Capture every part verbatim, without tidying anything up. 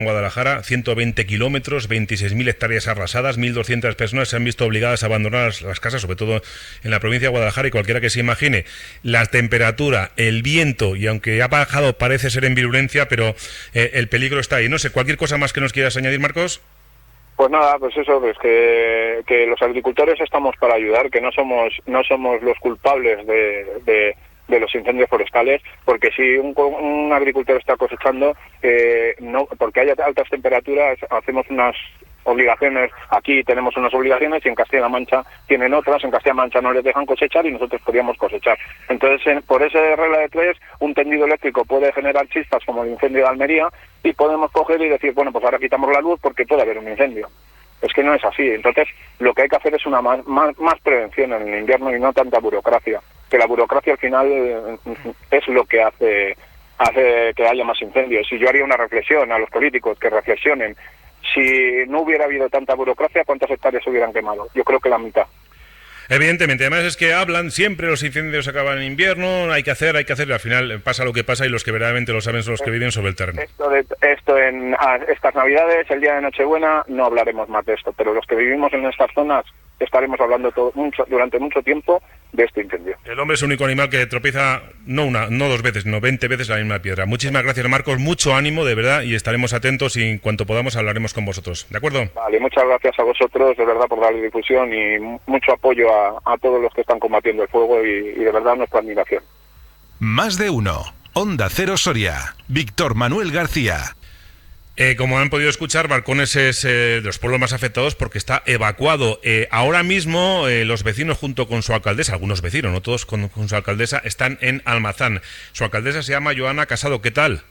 En Guadalajara, ciento veinte kilómetros, veintiséis mil hectáreas arrasadas, mil doscientas personas se han visto obligadas a abandonar las, las casas, sobre todo en la provincia de Guadalajara, y cualquiera que se imagine la temperatura, el viento, y aunque ha bajado parece ser en virulencia, pero eh, el peligro está ahí. No sé, ¿cualquier cosa más que nos quieras añadir, Marcos? Pues nada, pues eso, pues que, que los agricultores estamos para ayudar, que no somos no somos los culpables de... de de los incendios forestales, porque si un, un agricultor está cosechando, eh, no, porque haya altas temperaturas, hacemos unas obligaciones, aquí tenemos unas obligaciones y en Castilla-La Mancha tienen otras, en Castilla-La Mancha no les dejan cosechar y nosotros podríamos cosechar. Entonces, en, por esa regla de tres, un tendido eléctrico puede generar chispas como el incendio de Almería y podemos coger y decir, bueno, pues ahora quitamos la luz porque puede haber un incendio. Es que no es así. Entonces, lo que hay que hacer es una más, más, más prevención en el invierno y no tanta burocracia. Que la burocracia al final eh, es lo que hace hace que haya más incendios. Y yo haría una reflexión a los políticos que reflexionen. Si no hubiera habido tanta burocracia, ¿cuántas hectáreas se hubieran quemado? Yo creo que la mitad. Evidentemente, además es que hablan siempre, los incendios acaban en invierno, hay que hacer, hay que hacer, y al final pasa lo que pasa y los que verdaderamente lo saben son los que viven sobre el terreno. Esto, de, esto en a, estas Navidades, el día de Nochebuena, no hablaremos más de esto, pero los que vivimos en estas zonas estaremos hablando todo, mucho, durante mucho tiempo de este incendio. El hombre es el único animal que tropieza no una, no dos veces, no veinte veces la misma piedra. Muchísimas gracias, Marcos, mucho ánimo, de verdad, y estaremos atentos y en cuanto podamos hablaremos con vosotros, ¿de acuerdo? Vale, muchas gracias a vosotros, de verdad, por darle difusión y mucho apoyo a, a todos los que están combatiendo el fuego y, y de verdad nuestra admiración. Más de uno. Onda Cero Soria. Víctor Manuel García. Eh, como han podido escuchar, Balcones es eh, de los pueblos más afectados porque está evacuado. Eh, ahora mismo eh, los vecinos junto con su alcaldesa, algunos vecinos, no todos con, con su alcaldesa, están en Almazán. Su alcaldesa se llama Joana Casado. ¿Qué tal?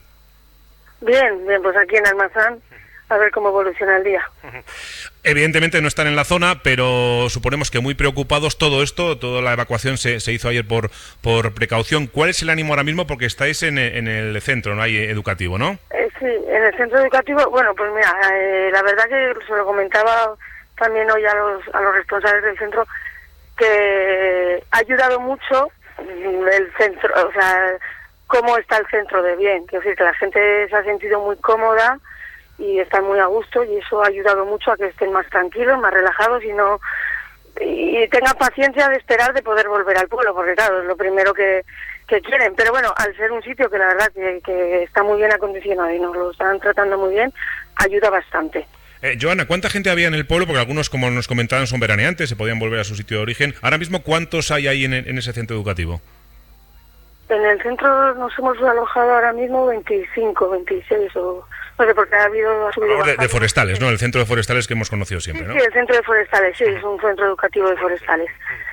Bien, bien, pues aquí en Almazán, a ver cómo evoluciona el día. Evidentemente no están en la zona, pero suponemos que muy preocupados. Todo esto, toda la evacuación se, se hizo ayer por, por precaución. ¿Cuál es el ánimo ahora mismo? Porque estáis en, en el centro, ¿no? Hay educativo, ¿no? Eh, sí, en el centro educativo, bueno, pues mira, eh, la verdad que se lo comentaba también hoy a los, a los responsables del centro, que ha ayudado mucho el centro, o sea, cómo está el centro de bien. Quiero decir que la gente se ha sentido muy cómoda y están muy a gusto y eso ha ayudado mucho a que estén más tranquilos, más relajados y no y tengan paciencia de esperar de poder volver al pueblo, porque claro, es lo primero que, que quieren. Pero bueno, al ser un sitio que la verdad que, que está muy bien acondicionado y nos lo están tratando muy bien, ayuda bastante. Eh, Joana, ¿cuánta gente había en el pueblo? Porque algunos, como nos comentaban, son veraneantes, se podían volver a su sitio de origen. Ahora mismo, ¿cuántos hay ahí en, en ese centro educativo? En el centro nos hemos alojado ahora mismo veinticinco, veintiséis o... No sé, porque ha habido... Ha subido de, de forestales, ¿no? El centro de forestales que hemos conocido siempre, ¿no? Sí, el centro de forestales, sí, es un centro educativo de forestales.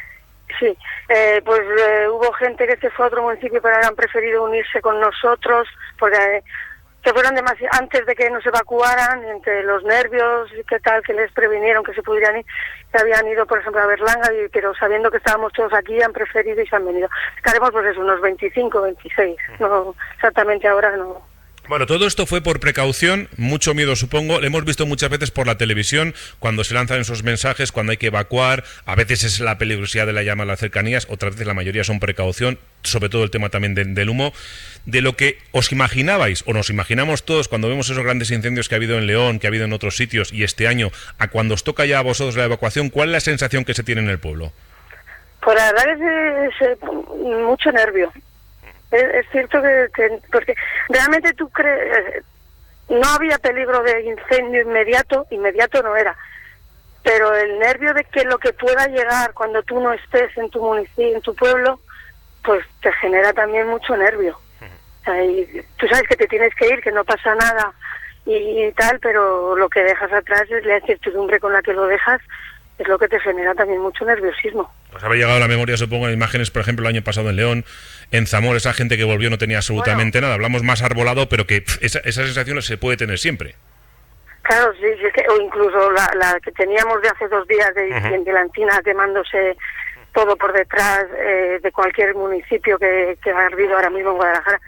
Sí, eh, pues eh, hubo gente que se fue a otro municipio pero han preferido unirse con nosotros porque eh, se fueron demasiado antes de que nos evacuaran, entre los nervios y qué tal, que les previnieron que se pudieran ir, se habían ido, por ejemplo, a Berlanga, y, pero sabiendo que estábamos todos aquí han preferido y se han venido. Estaremos pues eso, unos veinticinco, veintiséis, no exactamente ahora no. Bueno, todo esto fue por precaución, mucho miedo supongo, lo hemos visto muchas veces por la televisión, cuando se lanzan esos mensajes, cuando hay que evacuar, a veces es la peligrosidad de la llama a las cercanías, otras veces la mayoría son precaución, sobre todo el tema también de, del humo, de lo que os imaginabais, o nos imaginamos todos cuando vemos esos grandes incendios que ha habido en León, que ha habido en otros sitios, y este año, a cuando os toca ya a vosotros la evacuación, ¿cuál es la sensación que se tiene en el pueblo? Pues la verdad es, es, es mucho nervio. Es, es cierto que, que porque realmente tú crees, no había peligro de incendio inmediato, inmediato no era, pero el nervio de que lo que pueda llegar cuando tú no estés en tu municipio, en tu pueblo, pues te genera también mucho nervio. O sea, y tú sabes que te tienes que ir, que no pasa nada y, y tal, pero lo que dejas atrás es la incertidumbre con la que lo dejas, es lo que te genera también mucho nerviosismo. Os habéis llegado a la memoria, supongo, imágenes, por ejemplo, el año pasado en León, en Zamora, esa gente que volvió no tenía absolutamente bueno, nada. Hablamos más arbolado, pero que pff, esa, esa sensación se puede tener siempre. Claro, sí, sí, que, o incluso la, la que teníamos de hace dos días de, uh-huh. de la encina quemándose todo por detrás eh, de cualquier municipio que, que ha ardido ahora mismo en Guadalajara.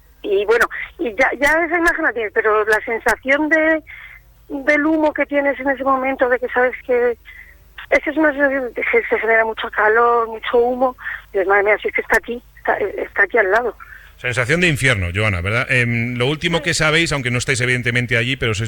Y bueno, y ya, ya esa imagen la tienes, pero la sensación de del humo que tienes en ese momento, de que sabes que es que es una sensación que se genera mucho calor, mucho humo, y dices, madre mía, si es que está aquí, está, está aquí al lado. Sensación de infierno, Joana, ¿verdad? Eh, lo último que sabéis, aunque no estáis evidentemente allí, pero sois